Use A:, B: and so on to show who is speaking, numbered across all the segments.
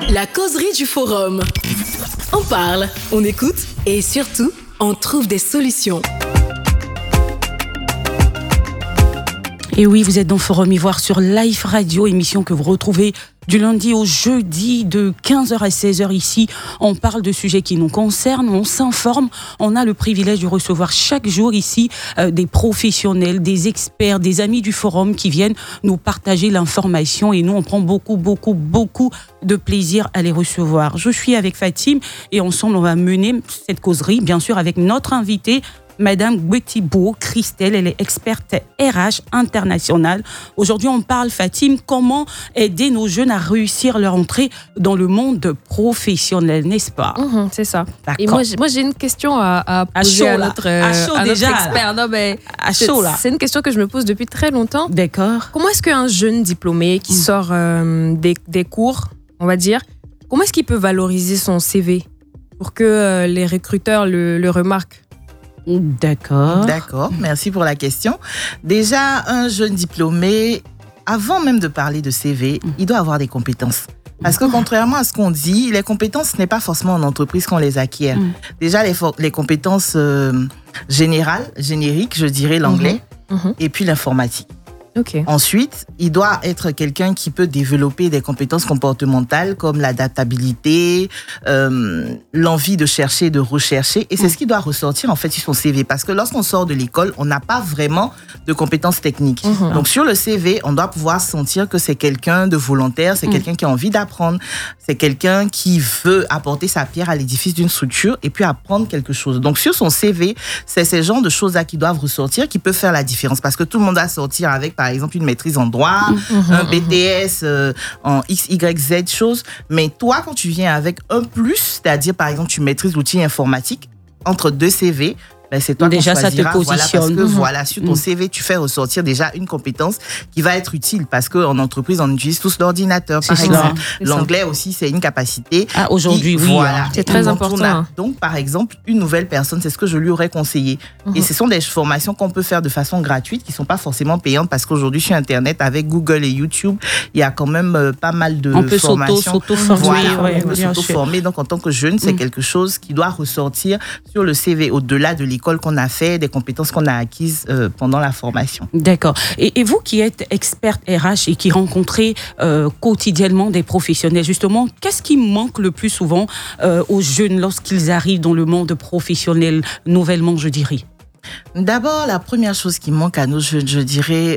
A: La causerie du forum. On parle, on écoute et surtout, on trouve des solutions.
B: Et oui, vous êtes dans Forum Ivoire sur Live Radio, émission que vous retrouvez du lundi au jeudi de 15h à 16h ici. On parle de sujets qui nous concernent, on s'informe. On a le privilège de recevoir chaque jour ici des professionnels, des experts, des amis du forum qui viennent nous partager l'information et nous, on prend beaucoup de plaisir à les recevoir. Je suis avec Fatim et ensemble, on va mener cette causerie, bien sûr, avec notre invitée, Madame Gwetibo Christelle, elle est experte RH internationale. Aujourd'hui, on parle, Fatim, comment aider nos jeunes à réussir leur entrée dans le monde professionnel, n'est-ce pas?
C: C'est ça.
B: D'accord.
C: Et moi, j'ai une question à poser à notre expert. Non, mais c'est une question que je me pose depuis très longtemps.
B: D'accord.
C: Comment est-ce qu'un jeune diplômé qui sort des cours, on va dire, comment est-ce qu'il peut valoriser son CV pour que les recruteurs le remarquent?
B: D'accord,
D: merci pour la question. Déjà, un jeune diplômé, avant même de parler de CV, il doit avoir des compétences. Parce que contrairement à ce qu'on dit, les compétences, ce n'est pas forcément en entreprise qu'on les acquiert. Déjà, les compétences génériques, je dirais l'anglais, et puis l'informatique.
C: Okay.
D: Ensuite, il doit être quelqu'un qui peut développer des compétences comportementales comme l'adaptabilité, l'envie de chercher, de rechercher. Et c'est ce qui doit ressortir en fait sur son CV. Parce que lorsqu'on sort de l'école, on n'a pas vraiment de compétences techniques. Donc sur le CV, on doit pouvoir sentir que c'est quelqu'un de volontaire, c'est quelqu'un qui a envie d'apprendre, c'est quelqu'un qui veut apporter sa pierre à l'édifice d'une structure et puis apprendre quelque chose. Donc sur son CV, c'est ces genres de choses-là qui doivent ressortir, qui peuvent faire la différence. Parce que tout le monde va sortir avec par exemple une maîtrise en droit, un BTS en X, Y, Z choses. Mais toi, quand tu viens avec un plus, c'est-à-dire par exemple tu maîtrises l'outil informatique, entre deux CV, ben c'est toi
B: déjà,
D: qu'on choisira.
B: Ça te positionne.
D: Voilà, parce que sur ton CV, tu fais ressortir déjà une compétence qui va être utile parce qu'en entreprise, on utilise tous l'ordinateur, par exemple. L'anglais aussi, c'est une capacité.
B: Aujourd'hui, oui.
D: Voilà.
C: C'est très important.
D: Donc, par exemple, une nouvelle personne, c'est ce que je lui aurais conseillé. Et ce sont des formations qu'on peut faire de façon gratuite, qui ne sont pas forcément payantes parce qu'aujourd'hui, sur Internet, avec Google et YouTube, il y a quand même pas mal de formations.
B: On peut s'auto-former.
D: On peut s'auto-former. Donc, en tant que jeune, c'est quelque chose qui doit ressortir sur le CV au-delà de l'école qu'on a fait, des compétences qu'on a acquises pendant la formation.
B: D'accord. Et vous qui êtes experte RH et qui rencontrez quotidiennement des professionnels, justement, qu'est-ce qui manque le plus souvent aux jeunes lorsqu'ils arrivent dans le monde professionnel nouvellement, je dirais?
D: D'abord, la première chose qui manque à nos jeunes, je dirais,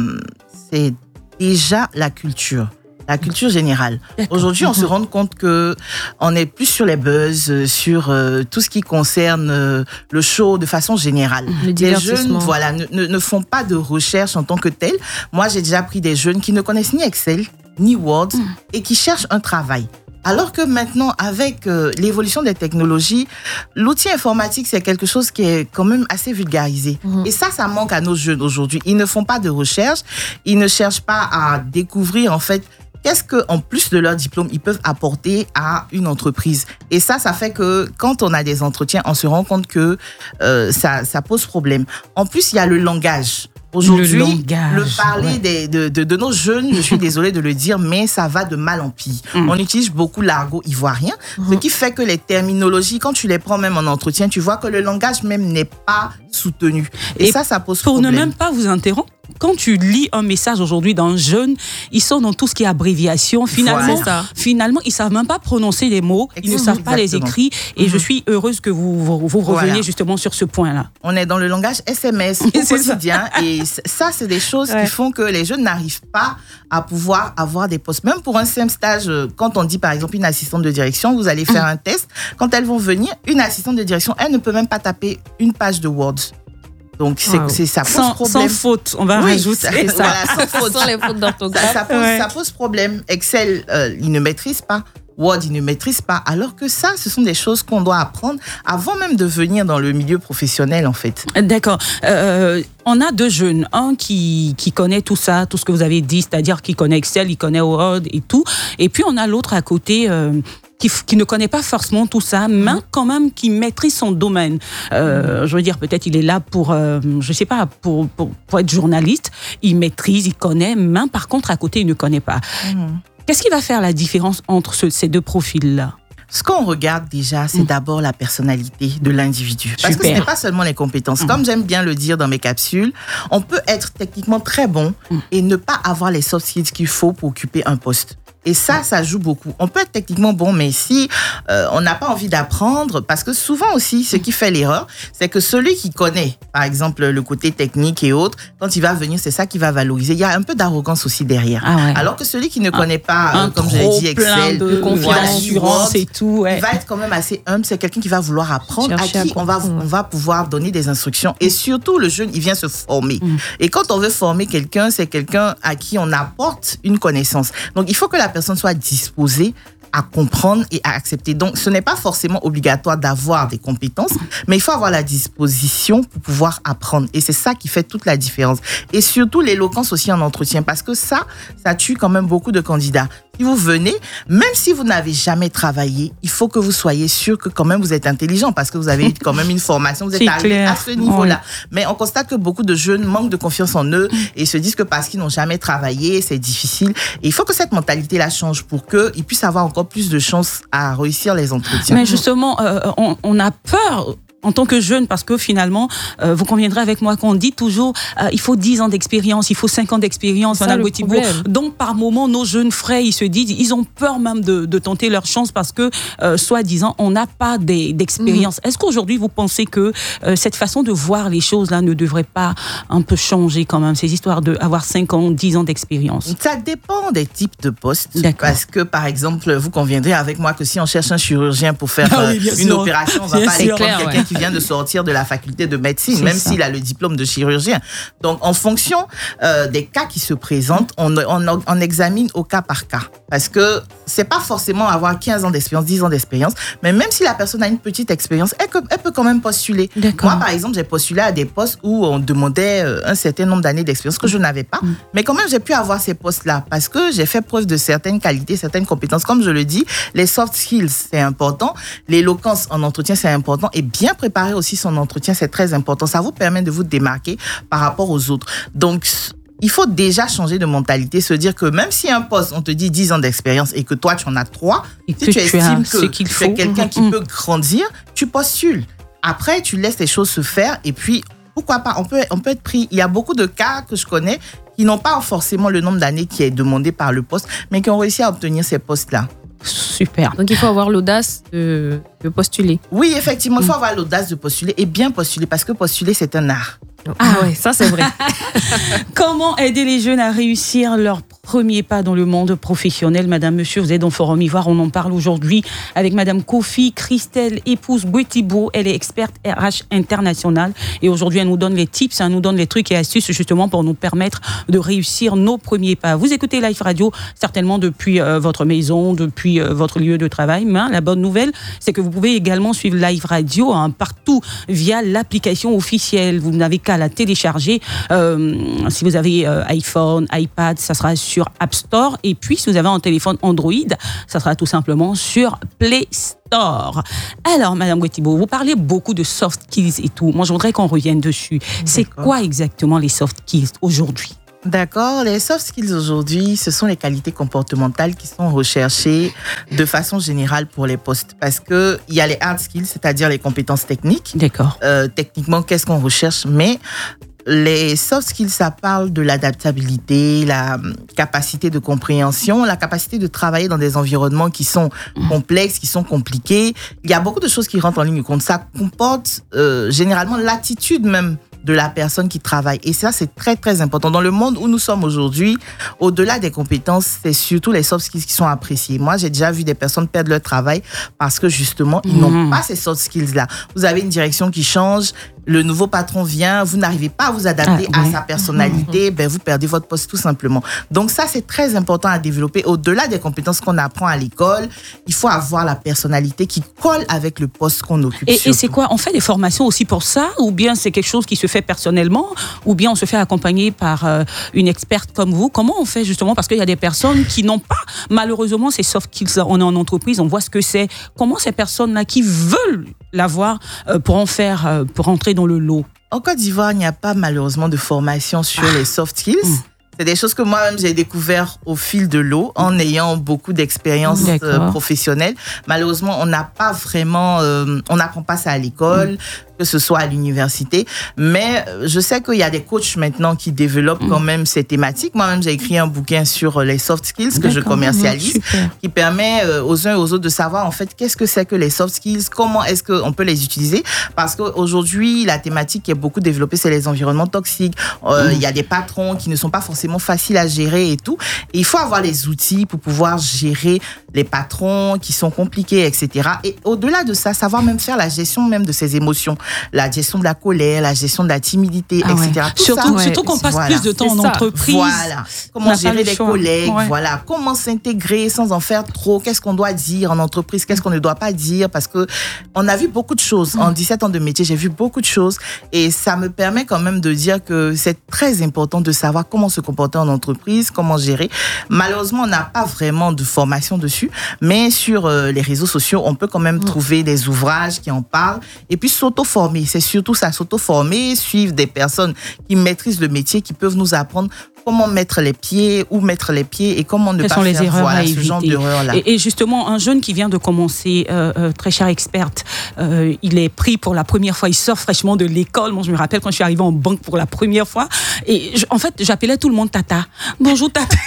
D: c'est déjà la culture. La culture générale. Aujourd'hui, on se rend compte que on est plus sur les buzz, sur tout ce qui concerne le show de façon générale. Les jeunes, voilà, ne font pas de recherche en tant que tel. Moi, j'ai déjà pris des jeunes qui ne connaissent ni Excel, ni Word, et qui cherchent un travail. Alors que maintenant, avec l'évolution des technologies, l'outil informatique, c'est quelque chose qui est quand même assez vulgarisé. Et ça manque à nos jeunes aujourd'hui. Ils ne font pas de recherche, ils ne cherchent pas à découvrir, en fait, qu'est-ce qu'en plus de leur diplôme, ils peuvent apporter à une entreprise. Et ça fait que quand on a des entretiens, on se rend compte que ça pose problème. En plus, il y a le langage. Aujourd'hui, le parler de nos jeunes, je suis désolée de le dire, mais ça va de mal en pis. On utilise beaucoup l'argot ivoirien, ce qui fait que les terminologies, quand tu les prends même en entretien, tu vois que le langage même n'est pas soutenu. Et ça pose problème.
B: Pour ne même pas vous interrompre, quand tu lis un message aujourd'hui d'un jeune, ils sont dans tout ce qui est abréviation. Finalement, ils ne savent même pas prononcer les mots, ils ne savent pas les écrire. Et je suis heureuse que vous reveniez justement sur ce point-là.
D: On est dans le langage SMS au quotidien. Et ça, c'est des choses qui font que les jeunes n'arrivent pas à pouvoir avoir des postes. Même pour un simple stage, quand on dit par exemple une assistante de direction, vous allez faire un test. Quand elles vont venir, une assistante de direction, elle ne peut même pas taper une page de Word. Donc, ça pose problème.
B: Sans faute, on va rajouter ça.
D: Voilà, sans faute.
C: Sans les fautes d'orthographe.
D: Ça pose problème. Excel, il ne maîtrise pas. Word, il ne maîtrise pas. Alors que ça, ce sont des choses qu'on doit apprendre avant même de venir dans le milieu professionnel, en fait.
B: D'accord. On a deux jeunes. Un qui connaît tout ça, tout ce que vous avez dit, c'est-à-dire qui connaît Excel, il connaît Word et tout. Et puis, on a l'autre à côté... Qui ne connaît pas forcément tout ça, mais quand même qui maîtrise son domaine. Je veux dire, peut-être il est là pour, je sais pas, pour être journaliste. Il maîtrise, il connaît, mais par contre, à côté, il ne connaît pas. Qu'est-ce qui va faire la différence entre ces deux profils-là?
D: Ce qu'on regarde déjà, c'est d'abord la personnalité de l'individu. Parce que ce n'est pas seulement les compétences. Comme j'aime bien le dire dans mes capsules, on peut être techniquement très bon et ne pas avoir les soft skills qu'il faut pour occuper un poste. Et ça joue beaucoup. On peut être techniquement bon, mais si on n'a pas envie d'apprendre, parce que souvent aussi, ce qui fait l'erreur, c'est que celui qui connaît, par exemple, le côté technique et autres, quand il va venir, c'est ça qui va valoriser. Il y a un peu d'arrogance aussi derrière. Alors que celui qui ne connaît pas, comme je l'ai dit, Excel,
B: de confiance et tout,
D: il va être quand même assez humble. C'est quelqu'un qui va vouloir apprendre, à qui on va pouvoir donner des instructions. Et surtout, le jeune, il vient se former. Et quand on veut former quelqu'un, c'est quelqu'un à qui on apporte une connaissance. Donc, il faut que la personne soit disposée à comprendre et à accepter. Donc, ce n'est pas forcément obligatoire d'avoir des compétences, mais il faut avoir la disposition pour pouvoir apprendre. Et c'est ça qui fait toute la différence. Et surtout, l'éloquence aussi en entretien, parce que ça tue quand même beaucoup de candidats. Si vous venez, même si vous n'avez jamais travaillé, il faut que vous soyez sûr que quand même vous êtes intelligent, parce que vous avez eu quand même une formation, vous êtes arrivé à ce niveau-là. Mais on constate que beaucoup de jeunes manquent de confiance en eux et se disent que parce qu'ils n'ont jamais travaillé, c'est difficile. Et il faut que cette mentalité-là change pour qu'ils puissent avoir encore plus de chances à réussir les entretiens.
B: Mais justement, on a peur en tant que jeune, parce que finalement, vous conviendrez avec moi qu'on dit toujours il faut 10 ans d'expérience, il faut 5 ans d'expérience. Donc, par moment, nos jeunes frères, ils se disent, ils ont peur même de tenter leur chance parce que, soi-disant, on n'a pas d'expérience. Est-ce qu'aujourd'hui, vous pensez que cette façon de voir les choses-là ne devrait pas un peu changer quand même, ces histoires d'avoir 5 ans, 10 ans d'expérience?
D: Ça dépend des types de postes. Parce que, par exemple, vous conviendrez avec moi que si on cherche un chirurgien pour faire une opération, on ne va pas aller prendre quelqu'un qui vient de sortir de la faculté de médecine, même s'il a le diplôme de chirurgien. Donc, en fonction des cas qui se présentent, on examine au cas par cas. Parce que c'est pas forcément avoir 15 ans d'expérience, 10 ans d'expérience, mais même si la personne a une petite expérience, elle peut quand même postuler. Moi, par exemple, j'ai postulé à des postes où on demandait un certain nombre d'années d'expérience que je n'avais pas, mais quand même, j'ai pu avoir ces postes-là parce que j'ai fait preuve de certaines qualités, certaines compétences. Comme je le dis, les soft skills, c'est important. L'éloquence en entretien, c'est important. Et bien préparer aussi son entretien, c'est très important. Ça vous permet de vous démarquer par rapport aux autres. Donc, il faut déjà changer de mentalité, se dire que même si un poste, on te dit 10 ans d'expérience et que toi, tu en as 3, si tu estimes que tu es quelqu'un qui peut grandir, tu postules. Après, tu laisses les choses se faire et puis, pourquoi pas, on peut être pris. Il y a beaucoup de cas que je connais qui n'ont pas forcément le nombre d'années qui est demandé par le poste, mais qui ont réussi à obtenir ces postes-là.
B: Super.
C: Donc, il faut avoir l'audace de postuler.
D: Oui, effectivement, il faut avoir l'audace de postuler et bien postuler parce que postuler, c'est un art.
C: Ah ouais, ça c'est vrai.
B: Comment aider les jeunes à réussir leur premier pas dans le monde professionnel? Madame, monsieur, vous êtes dans Forum Ivoire, on en parle aujourd'hui avec Madame Kofi Christelle, épouse Gwetibo. Elle est experte RH internationale et aujourd'hui elle nous donne les tips, elle nous donne les trucs et astuces justement pour nous permettre de réussir nos premiers pas. Vous écoutez Life Radio certainement depuis votre maison, depuis votre lieu de travail, mais la bonne nouvelle c'est que vous pouvez également suivre Live Radio partout via l'application officielle. Vous n'avez qu'à la télécharger. Si vous avez iPhone, iPad, ça sera sur App Store. Et puis, si vous avez un téléphone Android, ça sera tout simplement sur Play Store. Alors, Madame Gwetibo, vous parlez beaucoup de soft skills et tout. Moi, je voudrais qu'on revienne dessus. C'est quoi exactement les soft skills aujourd'hui?
D: D'accord. Les soft skills aujourd'hui, ce sont les qualités comportementales qui sont recherchées de façon générale pour les postes. Parce qu'il y a les hard skills, c'est-à-dire les compétences techniques.
B: D'accord.
D: Techniquement, qu'est-ce qu'on recherche? Mais les soft skills, ça parle de l'adaptabilité, la capacité de compréhension, la capacité de travailler dans des environnements qui sont complexes, qui sont compliqués. Il y a beaucoup de choses qui rentrent en ligne de compte. Ça comporte généralement l'attitude même de la personne qui travaille. Et ça, c'est très, très important. Dans le monde où nous sommes aujourd'hui, au-delà des compétences, c'est surtout les soft skills qui sont appréciés. Moi, j'ai déjà vu des personnes perdre leur travail parce que justement, ils n'ont pas ces soft skills-là. Vous avez une direction qui change, le nouveau patron vient, vous n'arrivez pas à vous adapter à sa personnalité, ben vous perdez votre poste tout simplement. Donc ça, c'est très important à développer. Au-delà des compétences qu'on apprend à l'école, il faut avoir la personnalité qui colle avec le poste qu'on occupe.
B: Et c'est quoi? On fait des formations aussi pour ça? Ou bien c'est quelque chose qui se fait personnellement? Ou bien on se fait accompagner par une experte comme vous? Comment on fait justement? Parce qu'il y a des personnes qui n'ont pas malheureusement ces soft skills. On est en entreprise, on voit ce que c'est. Comment ces personnes-là qui veulent l'avoir pour en faire, pour entrer dans le lot?
D: En Côte d'Ivoire, il n'y a pas malheureusement de formation sur les soft skills. C'est des choses que moi-même j'ai découvert au fil de l'eau en ayant beaucoup d'expériences professionnelles. Malheureusement, on n'a pas vraiment, on n'apprend pas ça à l'école, que ce soit à l'université. Mais je sais qu'il y a des coachs maintenant qui développent quand même ces thématiques. Moi-même, j'ai écrit un bouquin sur les soft skills que je commercialise, qui permet aux uns et aux autres de savoir en fait qu'est-ce que c'est que les soft skills, comment est-ce qu'on peut les utiliser. Parce qu'aujourd'hui, la thématique qui est beaucoup développée, c'est les environnements toxiques. Il y a des patrons qui ne sont pas forcément faciles à gérer et tout. Et il faut avoir les outils pour pouvoir gérer les patrons qui sont compliqués, etc. Et au-delà de ça, savoir même faire la gestion même de ses émotions, la gestion de la colère, la gestion de la timidité, etc.
B: Surtout qu'on passe plus de temps en entreprise.
D: Voilà. Comment gérer les collègues, voilà. Comment s'intégrer sans en faire trop. Qu'est-ce qu'on doit dire en entreprise, qu'est-ce qu'on ne doit pas dire, parce que on a vu beaucoup de choses. En 17 ans de métier, j'ai vu beaucoup de choses et ça me permet quand même de dire que c'est très important de savoir comment se comporter en entreprise, comment gérer. Malheureusement, on n'a pas vraiment de formation dessus, mais sur les réseaux sociaux, on peut quand même trouver des ouvrages qui en parlent et puis s'auto-former. C'est surtout ça, s'auto-former, suivre des personnes qui maîtrisent le métier, qui peuvent nous apprendre comment mettre les pieds, où mettre les pieds et comment ne pas faire ce genre d'erreur-là.
B: Et justement, un jeune qui vient de commencer, très chère experte, il est pris pour la première fois, il sort fraîchement de l'école. Moi, je me rappelle quand je suis arrivée en banque pour la première fois, et en fait, j'appelais tout le monde Tata. Bonjour Tata.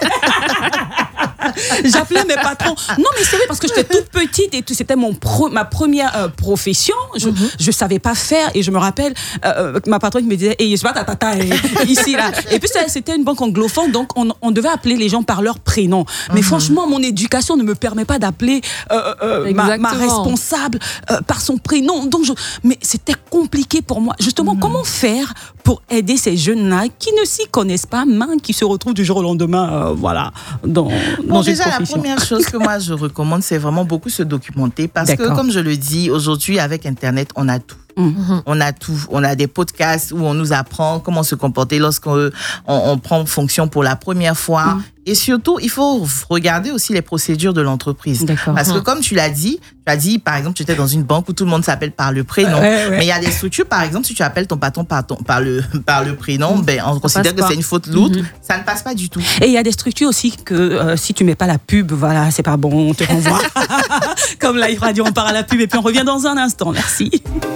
B: J'appelais mes patrons. Non, mais c'est vrai, parce que j'étais toute petite et tout. C'était ma première profession. Je savais pas faire et je me rappelle ma patronne qui me disait je vois ta tata ici là. Et puis c'était une banque anglophone, donc on devait appeler les gens par leur prénom. Mais franchement, mon éducation ne me permet pas d'appeler ma responsable par son prénom. Donc mais c'était compliqué pour moi. Justement, comment faire pour aider ces jeunes-là qui ne s'y connaissent pas, mais qui se retrouvent du jour au lendemain, dans
D: déjà, la première chose que moi je recommande, c'est vraiment beaucoup se documenter parce que, comme je le dis, aujourd'hui, avec Internet, on a tout. On a tout. On a des podcasts où on nous apprend comment se comporter lorsqu'on prend fonction pour la première fois. Et surtout, il faut regarder aussi les procédures de l'entreprise. Parce que comme tu as dit, par exemple, tu étais dans une banque où tout le monde s'appelle par le prénom. Mais il y a des structures, par exemple, si tu appelles ton patron par le prénom, on considère que c'est une faute lourde. Ça ne passe pas du tout.
B: Et il y a des structures aussi que si tu mets pas la pub, voilà, c'est pas bon, on te renvoie. Comme Live Radio, on part à la pub et puis on revient dans un instant. Merci.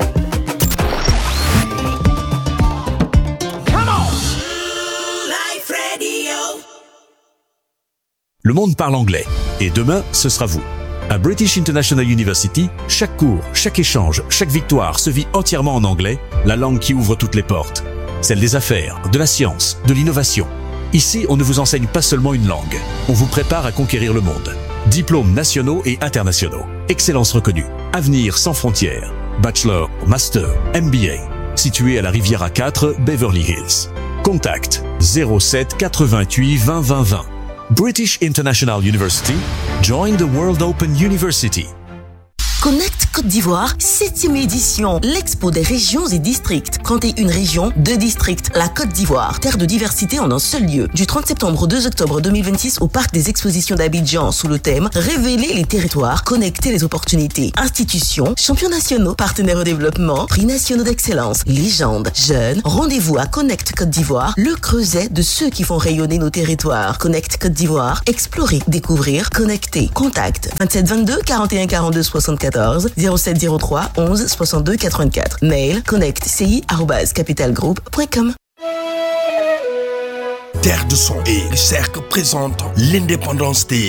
E: Le monde parle anglais. Et demain, ce sera vous. À British International University, chaque cours, chaque échange, chaque victoire se vit entièrement en anglais, la langue qui ouvre toutes les portes. Celle des affaires, de la science, de l'innovation. Ici, on ne vous enseigne pas seulement une langue. On vous prépare à conquérir le monde. Diplômes nationaux et internationaux. Excellence reconnue. Avenir sans frontières. Bachelor, Master, MBA. Situé à la Riviera 4, Beverly Hills. Contact 07 88 20 20 20. British International University. Join the World Open University.
F: Connect Côte d'Ivoire, 7e édition. L'expo des régions et districts. Comptez une région, 2 districts. La Côte d'Ivoire, terre de diversité en un seul lieu. Du 30 septembre au 2 octobre 2026 au Parc des Expositions d'Abidjan sous le thème Révéler les territoires, connecter les opportunités. Institutions, champions nationaux, partenaires au développement, prix nationaux d'excellence, légendes, jeunes. Rendez-vous à Connect Côte d'Ivoire, le creuset de ceux qui font rayonner nos territoires. Connect Côte d'Ivoire, explorer, découvrir, connecter. Contact 27 22 41 42 64 07 03 11 62 84. Mail connectci@capitalgroup.com.
G: Terre de son et le cercle présente l'Independence Day